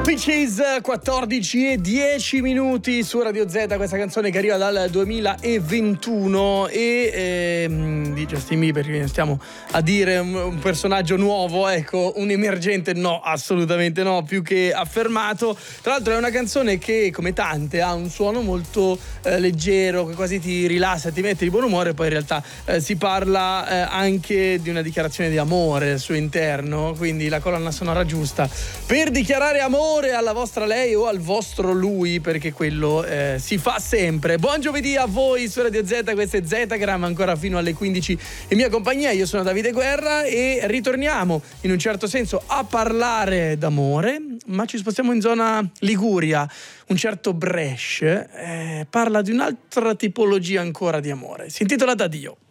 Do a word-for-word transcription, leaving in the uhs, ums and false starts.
Witches, quattordici e dieci minuti su Radio Z, questa canzone che arriva dal duemilaventuno e ehm, di Justin Bieber, perché stiamo a dire un, un personaggio nuovo, ecco, un emergente no, assolutamente no, più che affermato. Tra l'altro è una canzone che, come tante, ha un suono molto eh, leggero, che quasi ti rilassa, ti mette di buon umore, poi in realtà eh, si parla eh, anche di una dichiarazione di amore al suo interno, quindi la colonna sonora giusta per dichiarare amore alla vostra lei o al vostro lui, perché quello eh, si fa sempre. Buon giovedì a voi su Radio Z, questo è Zetagram, ancora fino alle quindici in mia compagnia. Io sono Davide Guerra e ritorniamo in un certo senso a parlare d'amore, ma ci spostiamo in zona Liguria. Un certo Brescia eh, parla di un'altra tipologia ancora di amore, si intitola Da Dio.